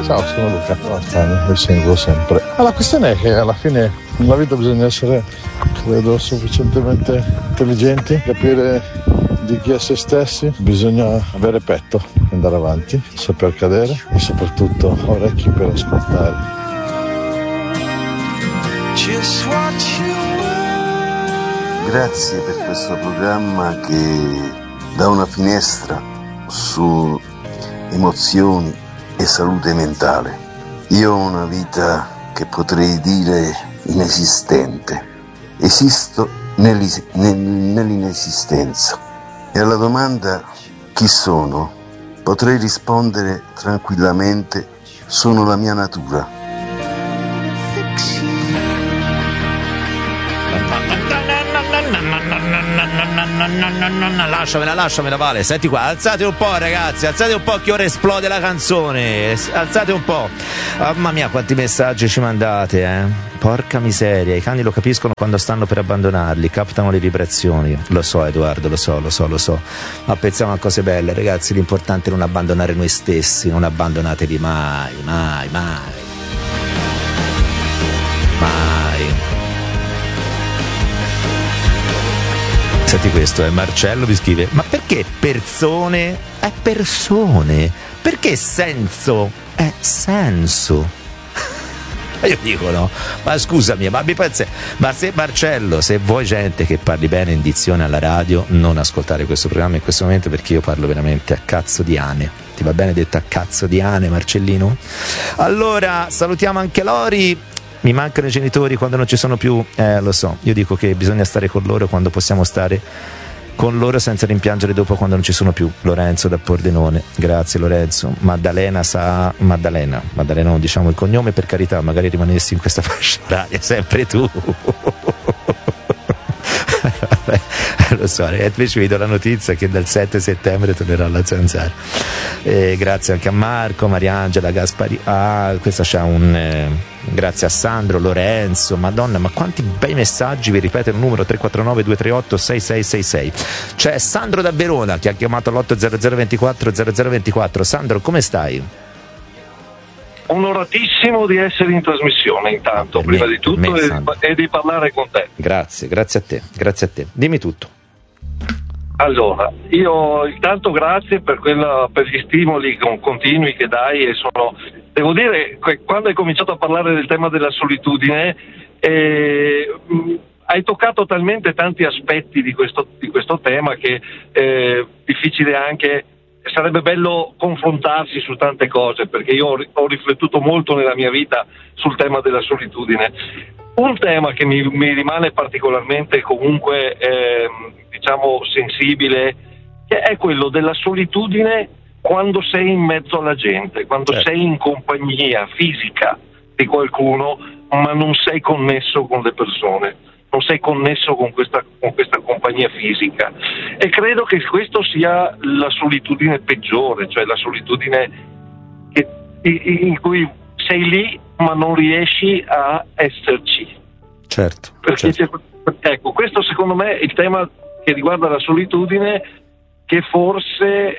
Ciao, sono Luca. Vi seguo sempre. La questione è che alla fine nella vita bisogna essere, credo, sufficientemente intelligenti, capire di chi è se stessi, bisogna avere petto, andare avanti, saper cadere e soprattutto orecchi per ascoltare. Grazie per questo programma che dà una finestra su emozioni e salute mentale. Io ho una vita che potrei dire inesistente. Esisto nell'inesistenza. E alla domanda chi sono, potrei rispondere tranquillamente: sono la mia natura. Lasciamela, Vale. Senti qua, alzate un po', ragazzi, alzate un po' che ora esplode la canzone. Alzate un po'. Mamma mia, quanti messaggi ci mandate, Porca miseria, i cani lo capiscono quando stanno per abbandonarli, captano le vibrazioni. Lo so, Edoardo, lo so. Ma pensiamo a cose belle, ragazzi. L'importante è non abbandonare noi stessi. Non abbandonatevi mai. Senti questo, Marcello mi scrive: ma perché persone è persone? Perché senso è senso? Io dico no, ma scusami, ma se Marcello, se vuoi gente che parli bene in dizione alla radio, non ascoltare questo programma in questo momento, perché io parlo veramente a cazzo di ane. Ti va bene detto a cazzo di ane, Marcellino? Allora, salutiamo anche Lori. Mi mancano i genitori quando non ci sono più, lo so, io dico che bisogna stare con loro quando possiamo stare con loro senza rimpiangere dopo quando non ci sono più. Lorenzo da Pordenone, grazie Lorenzo. Maddalena non diciamo il cognome, per carità, magari rimanessi in questa fascia oraria sempre tu. Vabbè, lo so, invece vi do la notizia che dal 7 settembre tornerà alla Zanzara. Grazie anche a Marco, Mariangela, Gaspari. Questa c'ha grazie a Sandro, Lorenzo. Madonna, ma quanti bei messaggi. Vi ripeto il numero: 349 238 6666. C'è Sandro da Verona che ha chiamato l'800 24 0024. Sandro, come stai? Onoratissimo di essere in trasmissione, intanto, prima di tutto, e di parlare con te. Grazie a te. Dimmi tutto. Allora, io intanto grazie per gli stimoli continui che dai, e devo dire, quando hai cominciato a parlare del tema della solitudine, hai toccato talmente tanti aspetti di questo tema che è difficile anche. Sarebbe bello confrontarsi su tante cose, perché io ho riflettuto molto nella mia vita sul tema della solitudine. Un tema che mi rimane particolarmente comunque sensibile, che è quello della solitudine quando sei in mezzo alla gente, quando sei in compagnia fisica di qualcuno, ma non sei connesso con le persone, non sei connesso con questa compagnia fisica. E credo che questo sia la solitudine peggiore, cioè la solitudine in cui sei lì ma non riesci a esserci. Certo. Ecco, questo secondo me è il tema che riguarda la solitudine, che forse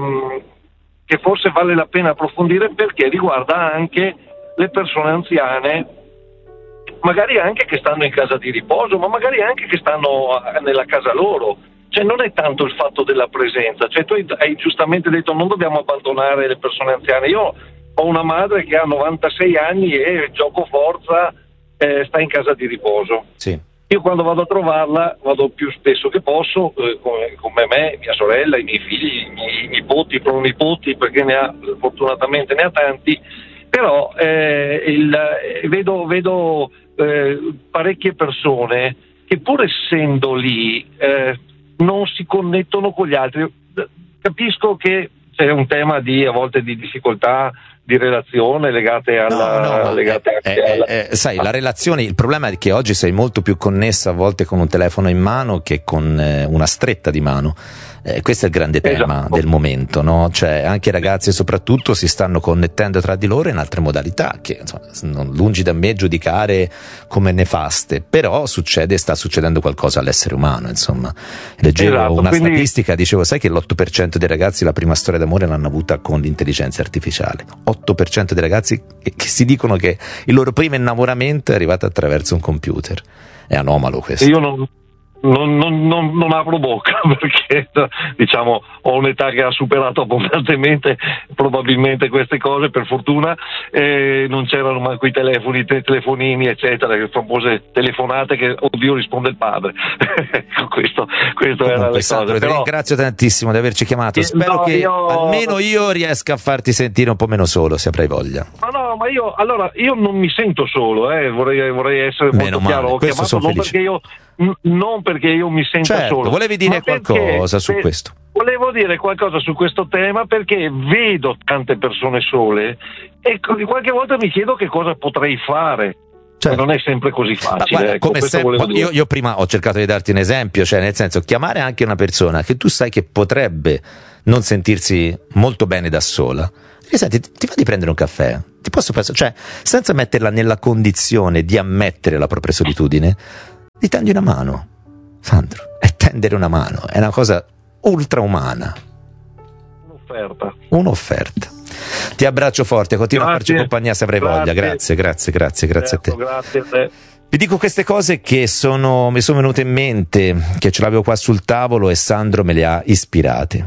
vale la pena approfondire, perché riguarda anche le persone anziane, magari anche che stanno in casa di riposo, ma magari anche che stanno nella casa loro. Cioè non è tanto il fatto della presenza, cioè tu hai giustamente detto non dobbiamo abbandonare le persone anziane. Io ho una madre che ha 96 anni e gioco forza, sta in casa di riposo. Sì. Io quando vado a trovarla vado più spesso che posso, come me, mia sorella, i miei figli, i miei nipoti, i pronipoti, perché fortunatamente ne ha tanti, però vedo parecchie persone che pur essendo lì non si connettono con gli altri. Capisco che c'è un tema a volte di difficoltà di relazione legate alla sai, la relazione, il problema è che oggi sei molto più connessa a volte con un telefono in mano che con una stretta di mano. Questo è il grande tema del momento, no? Cioè anche i ragazzi soprattutto si stanno connettendo tra di loro in altre modalità che, insomma, non lungi da me giudicare come nefaste, però sta succedendo qualcosa all'essere umano, insomma. Leggevo una statistica, dicevo, sai che l'8% dei ragazzi la prima storia d'amore l'hanno avuta con l'intelligenza artificiale? l'8% dei ragazzi che si dicono che il loro primo innamoramento è arrivato attraverso un computer. È anomalo questo. Io non apro bocca perché diciamo ho un'età che ha superato abbondantemente probabilmente queste cose, per fortuna, non c'erano manco i telefonini eccetera, le famose telefonate che oddio risponde il padre. questo era le Sandro, cose. ti ringrazio tantissimo di averci chiamato, spero che almeno io riesca a farti sentire un po' meno solo, se avrai voglia. Ma io non mi sento solo, vorrei essere meno molto chiaro. Male, Ho chiamato non perché io mi sento solo. Volevi dire qualcosa su questo? Volevo dire qualcosa su questo tema perché vedo tante persone sole e qualche volta mi chiedo che cosa potrei fare. Non è sempre così facile. Come sempre, io prima ho cercato di darti un esempio, cioè nel senso, chiamare anche una persona che tu sai che potrebbe non sentirsi molto bene da sola. E senti, ti va di prendere un caffè? Ti posso pensare, cioè senza metterla nella condizione di ammettere la propria solitudine, ti tendi una mano, Sandro. E tendere una mano è una cosa ultraumana. Un'offerta. Ti abbraccio forte, continua a farci compagnia se avrai voglia. Grazie a te. Grazie a te. Vi dico queste cose che mi sono venute in mente, che ce l'avevo qua sul tavolo e Sandro me le ha ispirate.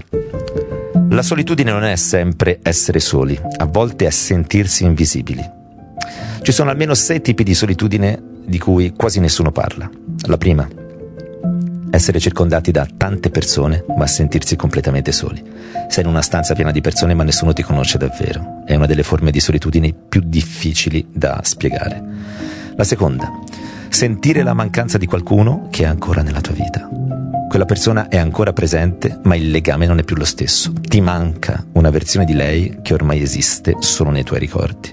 La solitudine non è sempre essere soli, a volte è sentirsi invisibili. Ci sono almeno 6 tipi di solitudine di cui quasi nessuno parla. La prima, essere circondati da tante persone ma sentirsi completamente soli. Sei in una stanza piena di persone ma nessuno ti conosce davvero. È una delle forme di solitudine più difficili da spiegare. La seconda, sentire la mancanza di qualcuno che è ancora nella tua vita. Quella persona è ancora presente ma il legame non è più lo stesso. Ti manca una versione di lei che ormai esiste solo nei tuoi ricordi.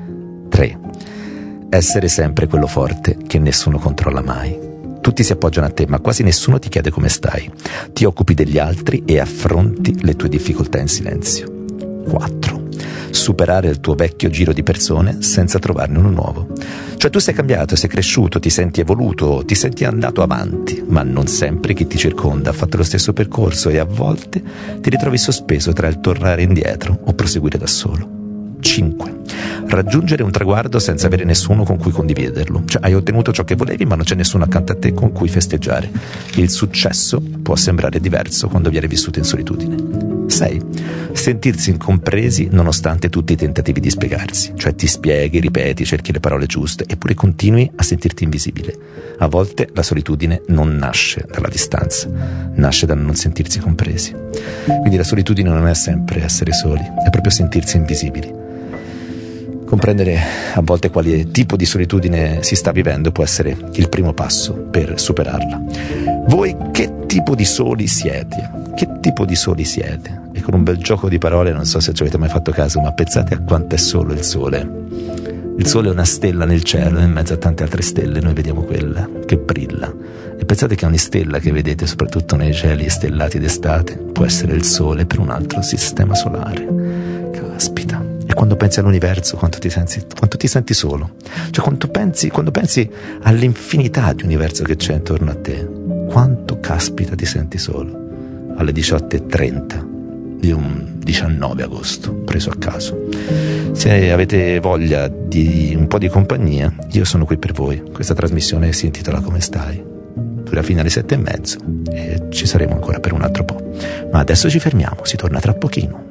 3. Essere sempre quello forte che nessuno controlla mai. Tutti si appoggiano a te, ma quasi nessuno ti chiede come stai. Ti occupi degli altri e affronti le tue difficoltà in silenzio. 4. Superare il tuo vecchio giro di persone senza trovarne uno nuovo. Cioè tu sei cambiato, sei cresciuto, ti senti evoluto, ti senti andato avanti, ma non sempre chi ti circonda ha fatto lo stesso percorso e a volte ti ritrovi sospeso tra il tornare indietro o proseguire da solo. 5. Raggiungere un traguardo senza avere nessuno con cui condividerlo. Cioè hai ottenuto ciò che volevi ma non c'è nessuno accanto a te con cui festeggiare. Il successo può sembrare diverso quando viene vissuto in solitudine. 6. Sentirsi incompresi nonostante tutti i tentativi di spiegarsi. Cioè ti spieghi, ripeti, cerchi le parole giuste eppure continui a sentirti invisibile. A volte la solitudine non nasce dalla distanza, nasce dal non sentirsi compresi. Quindi la solitudine non è sempre essere soli, è proprio sentirsi invisibili. Comprendere a volte quale tipo di solitudine si sta vivendo può essere il primo passo per superarla. Voi che tipo di soli siete? Che tipo di soli siete? E con un bel gioco di parole, non so se ci avete mai fatto caso, ma pensate a quanto è solo il sole. Il sole è una stella nel cielo e in mezzo a tante altre stelle noi vediamo quella che brilla. E pensate che ogni stella che vedete, soprattutto nei cieli stellati d'estate, può essere il sole per un altro sistema solare. Caspita. E quando pensi all'universo, quanto ti senti solo. Cioè quando pensi all'infinità di universo che c'è intorno a te, quanto caspita ti senti solo. Alle 18:30 di un 19 agosto, preso a caso. Se avete voglia di un po' di compagnia, io sono qui per voi. Questa trasmissione si intitola Come stai? Dura fino alle 7:30 e ci saremo ancora per un altro po'. Ma adesso ci fermiamo, si torna tra pochino.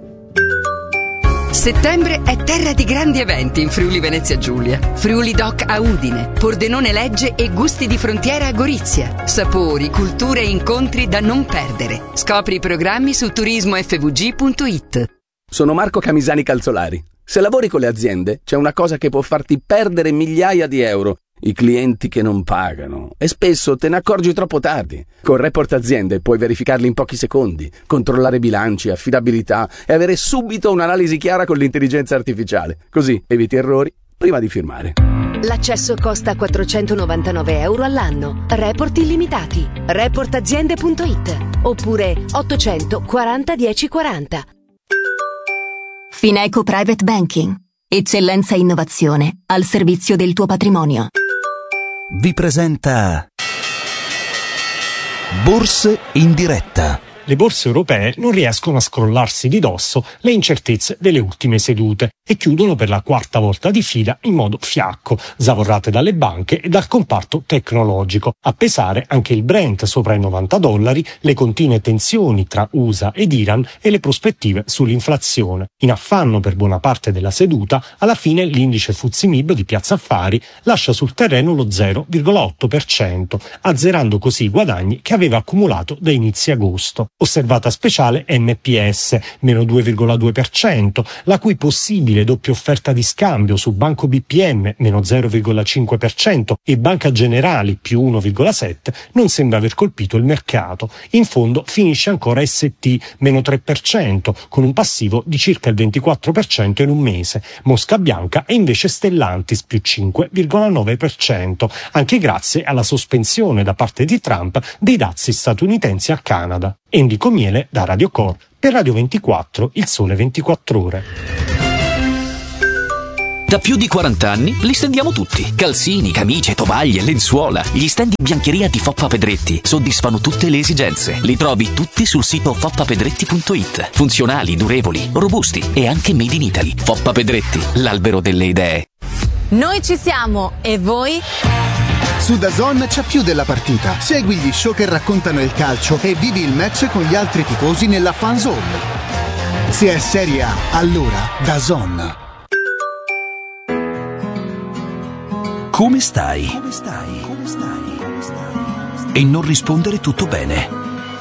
Settembre è terra di grandi eventi in Friuli Venezia Giulia. Friuli Doc a Udine, Pordenone Legge e Gusti di Frontiera a Gorizia. Sapori, culture e incontri da non perdere. Scopri i programmi su turismofvg.it. Sono Marco Camisani Calzolari. Se lavori con le aziende, c'è una cosa che può farti perdere migliaia di euro. I clienti che non pagano. E spesso te ne accorgi troppo tardi. Con Report Aziende puoi verificarli in pochi secondi, controllare bilanci, affidabilità e avere subito un'analisi chiara con l'intelligenza artificiale. Così eviti errori prima di firmare. L'accesso costa 499 euro all'anno. Report illimitati. Reportaziende.it oppure 840 1040. Fineco Private Banking. Eccellenza e innovazione al servizio del tuo patrimonio. Vi presenta Borse in diretta le borse europee non riescono a scrollarsi di dosso le incertezze delle ultime sedute e chiudono per la quarta volta di fila in modo fiacco, zavorrate dalle banche e dal comparto tecnologico. A pesare anche il Brent sopra i $90, le continue tensioni tra USA ed Iran e le prospettive sull'inflazione. In affanno per buona parte della seduta, alla fine l'indice FTSE MIB di Piazza Affari lascia sul terreno lo 0,8%, azzerando così i guadagni che aveva accumulato da inizi agosto. Osservata speciale MPS, meno 2,2%, la cui possibile doppia offerta di scambio su Banco BPM, meno 0,5%, e Banca Generali, più 1,7%, non sembra aver colpito il mercato. In fondo finisce ancora ST, meno 3%, con un passivo di circa il 24% in un mese. Mosca Bianca è invece Stellantis, più 5,9%, anche grazie alla sospensione da parte di Trump dei dazi statunitensi al Canada. Enrico Miele da Radio Cor, per Radio 24, Il Sole 24 Ore. Da più di 40 anni li stendiamo tutti. Calzini, camicie, tovaglie, lenzuola. Gli stand di biancheria di Foppa Pedretti soddisfano tutte le esigenze. Li trovi tutti sul sito foppapedretti.it. Funzionali, durevoli, robusti e anche made in Italy. Foppa Pedretti, l'albero delle idee. Noi ci siamo, e voi? Su DAZN c'è più della partita. Segui gli show che raccontano il calcio e vivi il match con gli altri tifosi nella fan zone. Se è Serie A, allora DAZN. Come stai? E non rispondere tutto bene.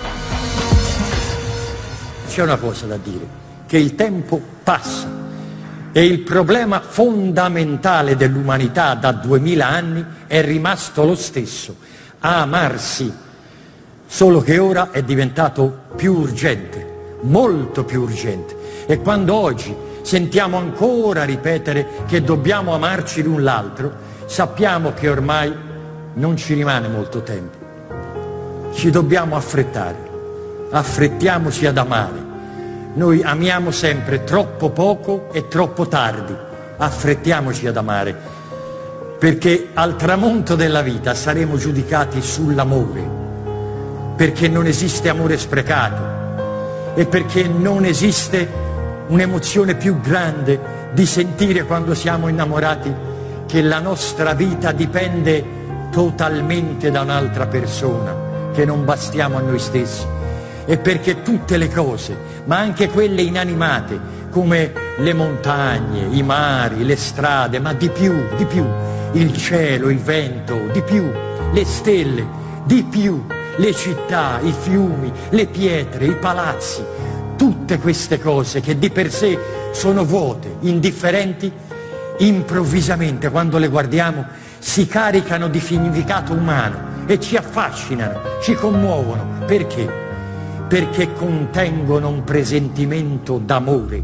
C'è una cosa da dire, che il tempo passa e il problema fondamentale dell'umanità da 2000 anni è rimasto lo stesso, amarsi, solo che ora è diventato più urgente, molto più urgente. E quando oggi sentiamo ancora ripetere che dobbiamo amarci l'un l'altro, sappiamo che ormai non ci rimane molto tempo. Ci dobbiamo affrettare, affrettiamoci ad amare. Noi amiamo sempre troppo poco e troppo tardi, affrettiamoci ad amare, perché al tramonto della vita saremo giudicati sull'amore, perché non esiste amore sprecato e perché non esiste un'emozione più grande di sentire quando siamo innamorati che la nostra vita dipende totalmente da un'altra persona, che non bastiamo a noi stessi, e perché tutte le cose, ma anche quelle inanimate, come le montagne, i mari, le strade, ma di più, il cielo, il vento, di più, le stelle, di più, le città, i fiumi, le pietre, i palazzi, tutte queste cose che di per sé sono vuote, indifferenti, improvvisamente quando le guardiamo si caricano di significato umano e ci affascinano, ci commuovono. Perché? Perché contengono un presentimento d'amore.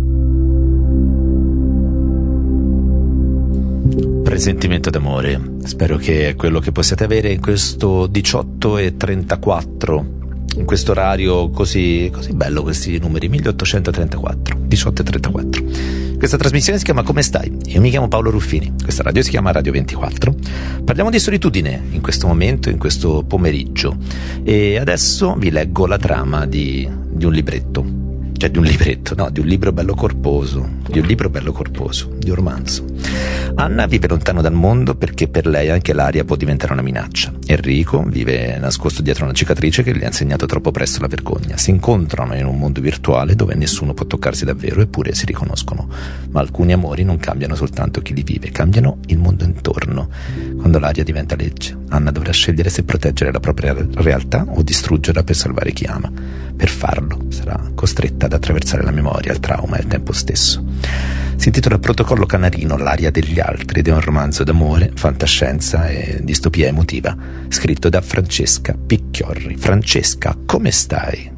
Presentimento d'amore, spero che è quello che possiate avere in questo 18:34, in questo orario così bello, questi numeri 1834, 18:34. Questa trasmissione si chiama Come stai? Io mi chiamo Paolo Ruffini, questa radio si chiama Radio 24. Parliamo di solitudine in questo momento, in questo pomeriggio, e adesso vi leggo la trama di un libretto. Cioè di un libro bello corposo, di un romanzo. Anna vive lontano dal mondo perché per lei anche l'aria può diventare una minaccia. Enrico vive nascosto dietro una cicatrice che gli ha insegnato troppo presto la vergogna. Si incontrano in un mondo virtuale dove nessuno può toccarsi davvero, eppure si riconoscono. Ma alcuni amori non cambiano soltanto chi li vive, cambiano il mondo intorno. Quando l'aria diventa legge, Anna dovrà scegliere se proteggere la propria realtà o distruggerla per salvare chi ama. Per farlo sarà costretta ad attraversare la memoria, il trauma e il tempo stesso. Si intitola Protocollo Canarino, l'aria degli altri, ed è un romanzo d'amore, fantascienza e distopia emotiva, scritto da Francesca Picchiorri. Francesca, come stai?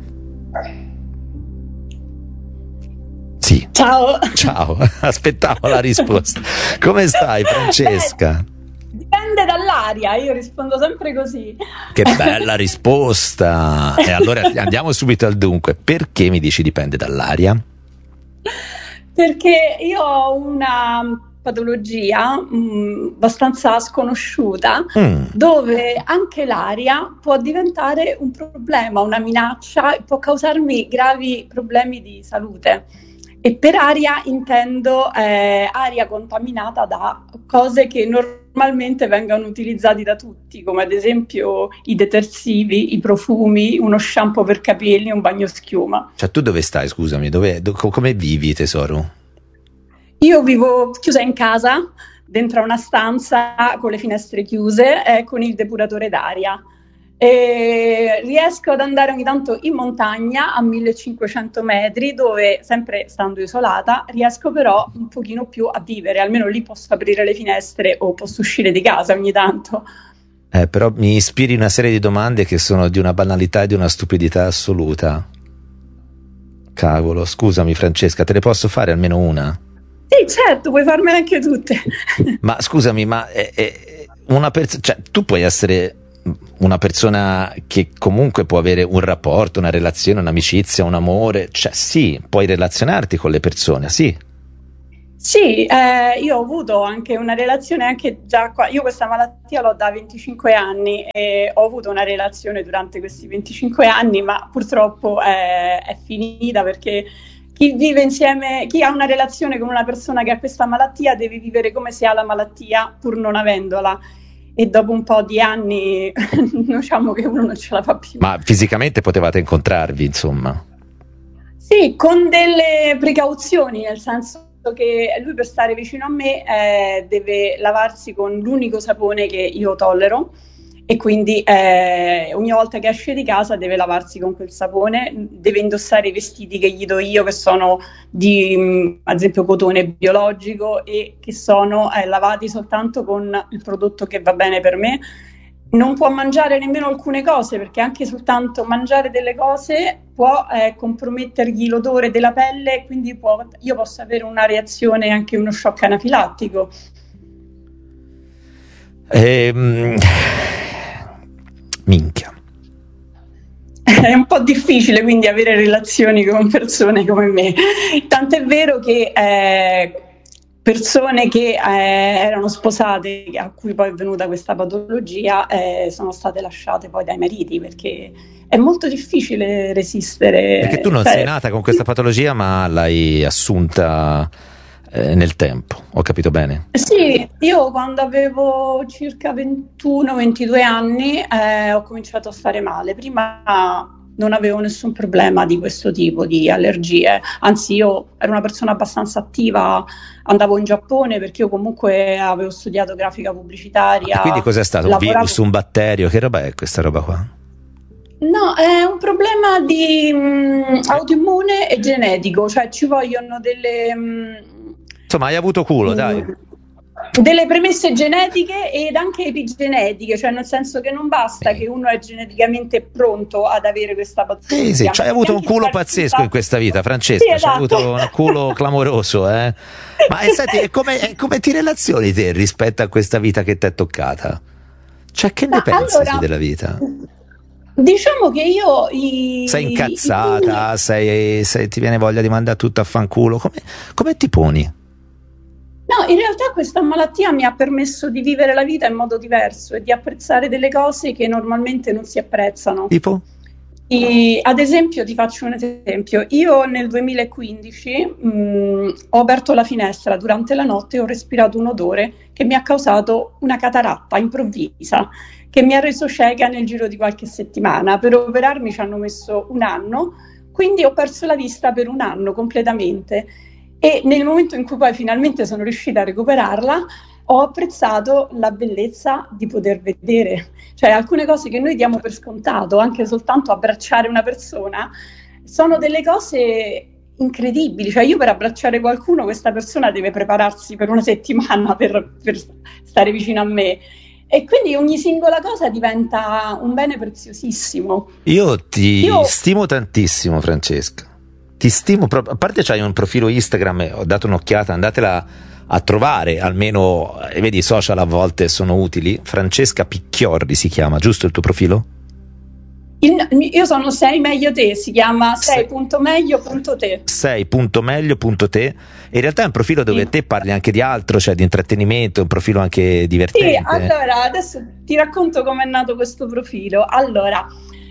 Sì. Ciao. Aspettavo la risposta. Come stai, Francesca? Dipende dall'aria, io rispondo sempre così. Che bella risposta! E allora andiamo subito al dunque. Perché mi dici dipende dall'aria? Perché io ho una patologia abbastanza sconosciuta, dove anche l'aria può diventare un problema, una minaccia, può causarmi gravi problemi di salute. E per aria intendo aria contaminata da cose che normalmente vengono utilizzati da tutti, come ad esempio i detersivi, i profumi, uno shampoo per capelli, un bagnoschiuma. Cioè, tu dove stai, scusami? Come vivi, tesoro? Io vivo chiusa in casa, dentro una stanza con le finestre chiuse e con il depuratore d'aria. E riesco ad andare ogni tanto in montagna a 1500 metri, dove, sempre stando isolata, riesco però un pochino più a vivere, almeno lì posso aprire le finestre o posso uscire di casa ogni tanto. Però mi ispiri una serie di domande che sono di una banalità e di una stupidità assoluta. Cavolo, scusami Francesca, te ne posso fare almeno una? Sì, certo, puoi farmene anche tutte. Ma scusami, ma cioè, tu puoi essere una persona che comunque può avere un rapporto, una relazione, un'amicizia, un amore, cioè sì, puoi relazionarti con le persone, sì. Sì, io ho avuto anche una relazione anche già qua, io questa malattia l'ho da 25 anni e ho avuto una relazione durante questi 25 anni, ma purtroppo è finita perché chi vive insieme, chi ha una relazione con una persona che ha questa malattia deve vivere come se ha la malattia pur non avendola. E dopo un po' di anni diciamo che uno non ce la fa più. Ma fisicamente potevate incontrarvi, insomma? Sì, con delle precauzioni, nel senso che lui per stare vicino a me deve lavarsi con l'unico sapone che io tollero e quindi ogni volta che esce di casa deve lavarsi con quel sapone, deve indossare i vestiti che gli do io, che sono di ad esempio cotone biologico e che sono lavati soltanto con il prodotto che va bene per me. Non può mangiare nemmeno alcune cose, perché anche soltanto mangiare delle cose può compromettergli l'odore della pelle e quindi io posso avere una reazione, anche uno shock anafilattico. Minchia. È un po' difficile quindi avere relazioni con persone come me, tant'è vero che persone che erano sposate, a cui poi è venuta questa patologia, sono state lasciate poi dai mariti, perché è molto difficile resistere. Perché tu non sei nata con questa patologia, ma l'hai assunta nel tempo, ho capito bene? Sì, io quando avevo circa 21-22 anni ho cominciato a stare male. Prima non avevo nessun problema di questo tipo di allergie, anzi io ero una persona abbastanza attiva, andavo in Giappone perché io comunque avevo studiato grafica pubblicitaria. E quindi cos'è stato? Un virus, un batterio? Che roba è questa roba qua? No, è un problema di autoimmune e genetico, cioè ci vogliono delle... Insomma, hai avuto culo, dai. Delle premesse genetiche ed anche epigenetiche, cioè nel senso che non basta che uno è geneticamente pronto ad avere questa patologia. Sì, cioè hai avuto un culo pazzesco in questa vita, Francesca, sì, esatto. C'hai avuto un culo clamoroso, Ma senti, come ti relazioni te rispetto a questa vita che ti è toccata? Cioè, che ne pensi della vita? Diciamo che io sei incazzata, ti viene voglia di mandare tutto a fanculo, come ti poni? No, in realtà questa malattia mi ha permesso di vivere la vita in modo diverso e di apprezzare delle cose che normalmente non si apprezzano. Tipo? Ad esempio, ti faccio un esempio. Io nel 2015 ho aperto la finestra durante la notte e ho respirato un odore che mi ha causato una cataratta improvvisa, che mi ha reso cieca nel giro di qualche settimana. Per operarmi ci hanno messo un anno, quindi ho perso la vista per un anno completamente. E nel momento in cui poi finalmente sono riuscita a recuperarla, ho apprezzato la bellezza di poter vedere. Cioè alcune cose che noi diamo per scontato, anche soltanto abbracciare una persona, sono delle cose incredibili. Cioè io per abbracciare qualcuno, questa persona deve prepararsi per una settimana per stare vicino a me. E quindi ogni singola cosa diventa un bene preziosissimo. Io stimo tantissimo, Francesca. Ti stimo proprio, a parte c'hai un profilo Instagram, ho dato un'occhiata, andatela a trovare, almeno, vedi, i social a volte sono utili. Francesca Picchiorri si chiama, giusto il tuo profilo? Io sono Sei Meglio Te, si chiama sei.meglio.te. Sei.meglio.te. In realtà è un profilo dove te parli anche di altro, cioè di intrattenimento, un profilo anche divertente. Sì, allora adesso ti racconto come è nato questo profilo. Allora,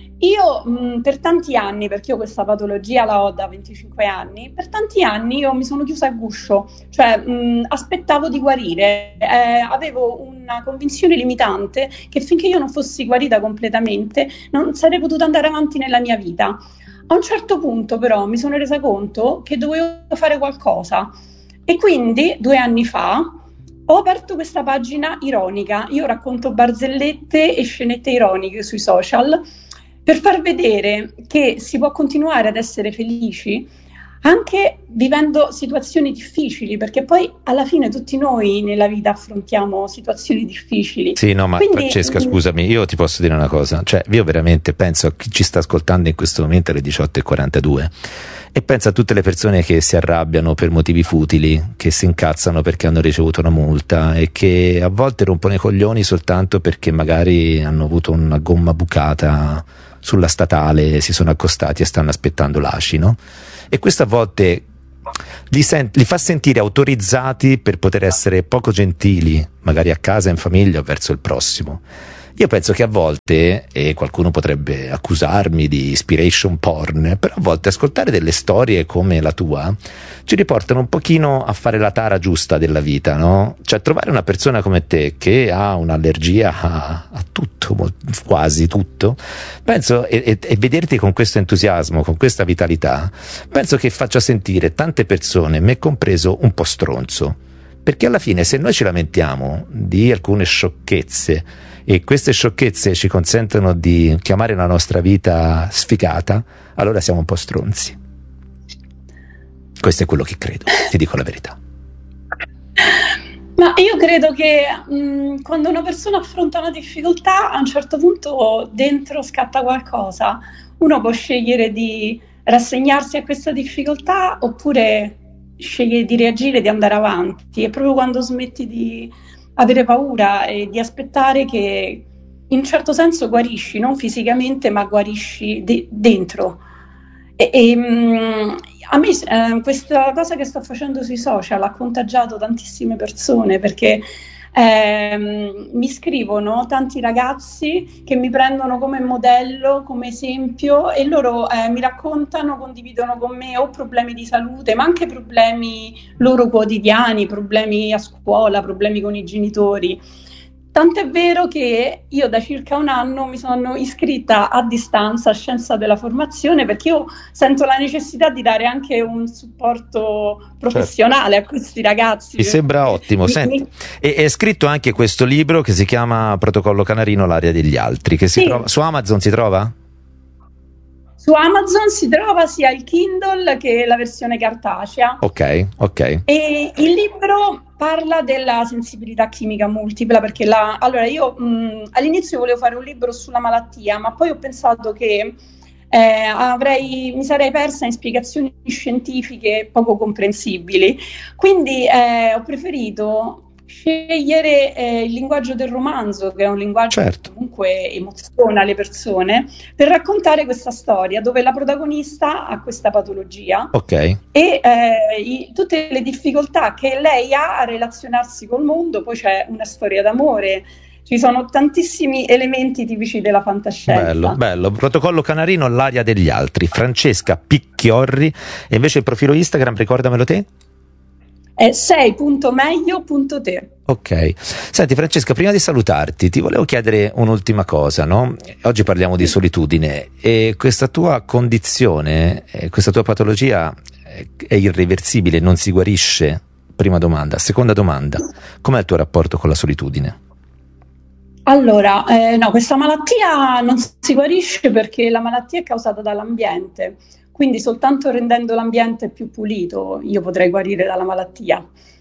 io per tanti anni, perché io questa patologia la ho da 25 anni, per tanti anni io mi sono chiusa a guscio, cioè aspettavo di guarire, avevo una convinzione limitante che finché io non fossi guarita completamente non sarei potuta andare avanti nella mia vita. A un certo punto però mi sono resa conto che dovevo fare qualcosa e quindi 2 anni fa ho aperto questa pagina ironica. Io racconto barzellette e scenette ironiche sui social per far vedere che si può continuare ad essere felici anche vivendo situazioni difficili, perché poi alla fine tutti noi nella vita affrontiamo situazioni difficili. Sì, no, ma quindi, Francesca, scusami, io ti posso dire una cosa, cioè io veramente penso a chi ci sta ascoltando in questo momento alle 18:42 e penso a tutte le persone che si arrabbiano per motivi futili, che si incazzano perché hanno ricevuto una multa e che a volte rompono i coglioni soltanto perché magari hanno avuto una gomma bucata sulla statale, si sono accostati e stanno aspettando l'ACI, no? E questo a volte li fa sentire autorizzati per poter essere poco gentili, magari a casa, in famiglia o verso il prossimo. Io penso che a volte, e qualcuno potrebbe accusarmi di inspiration porn, però a volte ascoltare delle storie come la tua ci riportano un pochino a fare la tara giusta della vita, no? Cioè trovare una persona come te che ha un'allergia a tutto, quasi tutto, penso, e vederti con questo entusiasmo, con questa vitalità, penso che faccia sentire tante persone, me compreso, un po' stronzo. Perché alla fine se noi ci lamentiamo di alcune sciocchezze e queste sciocchezze ci consentono di chiamare la nostra vita sfigata, allora siamo un po' stronzi. Questo è quello che credo, ti dico la verità. Ma io credo che quando una persona affronta una difficoltà, a un certo punto dentro scatta qualcosa. Uno può scegliere di rassegnarsi a questa difficoltà oppure sceglie di reagire, di andare avanti. È proprio quando smetti di avere paura e di aspettare che in un certo senso guarisci, non fisicamente ma guarisci dentro. A me questa cosa che sto facendo sui social ha contagiato tantissime persone, perché mi scrivono tanti ragazzi che mi prendono come modello, come esempio, e loro mi raccontano, condividono con me o problemi di salute, ma anche problemi loro quotidiani, problemi a scuola, problemi con i genitori. Tant'è vero che io da circa 1 anno mi sono iscritta a distanza a Scienza della Formazione, perché io sento la necessità di dare anche un supporto professionale a questi ragazzi. Mi sembra ottimo. Senti, è scritto anche questo libro che si chiama Protocollo Canarino, l'aria degli altri, che si trova su Amazon, si trova? Su Amazon si trova sia il Kindle che la versione cartacea. Ok. E il libro parla della sensibilità chimica multipla, perché allora io all'inizio volevo fare un libro sulla malattia, ma poi ho pensato che mi sarei persa in spiegazioni scientifiche poco comprensibili, quindi ho preferito scegliere il linguaggio del romanzo, che è un linguaggio che comunque emoziona le persone, per raccontare questa storia dove la protagonista ha questa patologia e tutte le difficoltà che lei ha a relazionarsi col mondo. Poi c'è una storia d'amore, ci sono tantissimi elementi tipici della fantascienza. Bello. Protocollo Canarino, l'aria degli altri. Francesca Picchiorri. E invece il profilo Instagram, ricordamelo te? È sei.meglio.te. Ok. Senti Francesca, prima di salutarti ti volevo chiedere un'ultima cosa, no? Oggi parliamo di solitudine e questa tua condizione, questa tua patologia è irreversibile, non si guarisce? Prima domanda. Seconda domanda, com'è il tuo rapporto con la solitudine? Allora, no, questa malattia non si guarisce perché la malattia è causata dall'ambiente. Quindi soltanto rendendo l'ambiente più pulito io potrei guarire dalla malattia.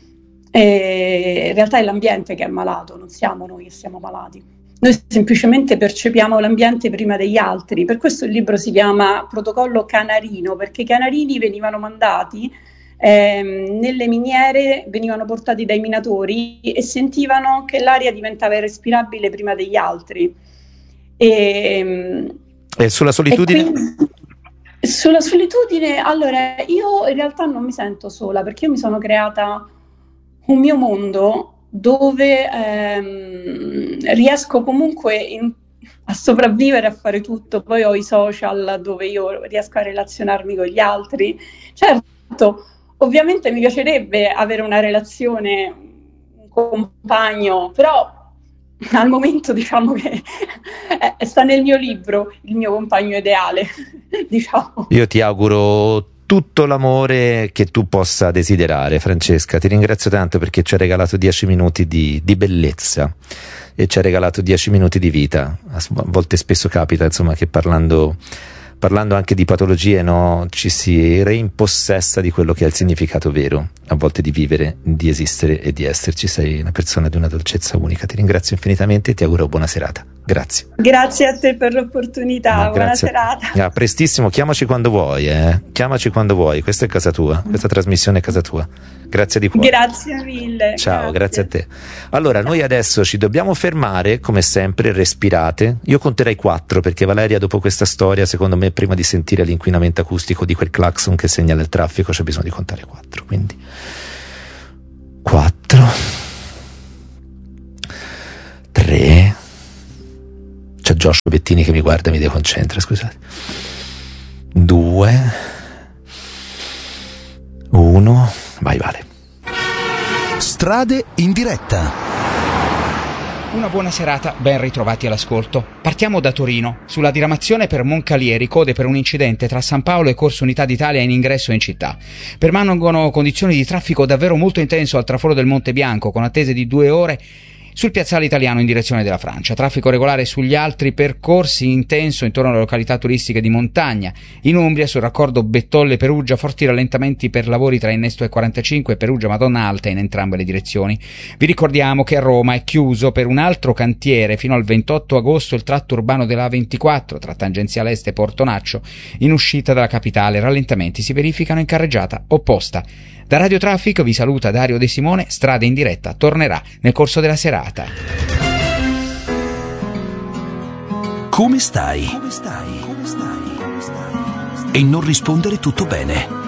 In realtà è l'ambiente che è malato, non siamo noi che siamo malati. Noi semplicemente percepiamo l'ambiente prima degli altri. Per questo il libro si chiama Protocollo Canarino, perché i canarini venivano mandati nelle miniere, venivano portati dai minatori e sentivano che l'aria diventava irrespirabile prima degli altri. E sulla solitudine? Sulla solitudine, allora, io in realtà non mi sento sola, perché io mi sono creata un mio mondo dove riesco comunque a sopravvivere, a fare tutto. Poi ho i social dove io riesco a relazionarmi con gli altri. Certo, ovviamente mi piacerebbe avere una relazione, un compagno, però al momento diciamo che sta nel mio libro il mio compagno ideale, diciamo. Io ti auguro tutto l'amore che tu possa desiderare, Francesca. Ti ringrazio tanto perché ci hai regalato 10 minuti di bellezza e ci hai regalato 10 minuti di vita. A volte spesso capita, insomma, che parlando anche di patologie, no, ci si reimpossessa di quello che è il significato vero, a volte, di vivere, di esistere e di esserci. Sei una persona di una dolcezza unica. Ti ringrazio infinitamente e ti auguro buona serata. Grazie. Grazie a te per l'opportunità, buona serata. A prestissimo, chiamaci quando vuoi, chiamaci quando vuoi, questa è casa tua, questa trasmissione è casa tua. Grazie di cuore. Grazie mille. Ciao, grazie a te. Allora, noi adesso ci dobbiamo fermare, come sempre, respirate. Io conterei 4, perché Valeria, dopo questa storia, secondo me, prima di sentire l'inquinamento acustico di quel clacson che segnala il traffico, c'è bisogno di contare 4. Quindi 4, 3. C'è Joshua Bettini che mi guarda e mi deconcentra, scusate. 2, 1, vai Vale. Strade in diretta. Una buona serata, ben ritrovati all'ascolto. Partiamo da Torino. Sulla diramazione per Moncalieri, code per un incidente tra San Paolo e Corso Unità d'Italia in ingresso in città. Permangono condizioni di traffico davvero molto intenso al traforo del Monte Bianco, con attese di 2 ore sul piazzale Italiano in direzione della Francia. Traffico regolare sugli altri percorsi, intenso intorno alle località turistiche di montagna. In Umbria, sul raccordo Bettolle-Perugia, forti rallentamenti per lavori tra Innesto E45 e Perugia Madonna Alta in entrambe le direzioni. Vi ricordiamo che a Roma è chiuso per un altro cantiere fino al 28 agosto il tratto urbano della A24 tra Tangenziale Est e Portonaccio in uscita dalla capitale. Rallentamenti si verificano in carreggiata opposta. Da Radio Traffic vi saluta Dario De Simone. Strade in diretta tornerà nel corso della serata. Come stai? E non rispondere tutto bene.